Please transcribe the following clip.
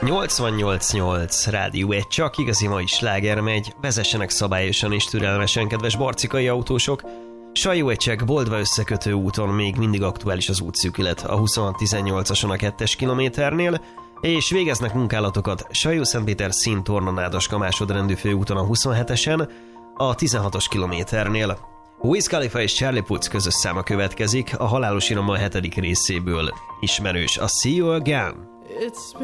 88.8 Rádió 1, csak igazi mai sláger megy, vezessenek szabályosan és türelmesen, kedves barcikai autósok. Sajóecsek Boldva összekötő úton még mindig aktuális az útszűkület a 26-18-ason a 2-es kilométernél, és végeznek munkálatokat Sajó-Szentpéter-Szín-Torna-Nádaska másodrendű főúton a 27-esen, a 16-os kilométernél. Wiz Khalifa és Charlie Puth közös száma következik, a Halálos Irammal 7. részéből ismerős, a See You Again.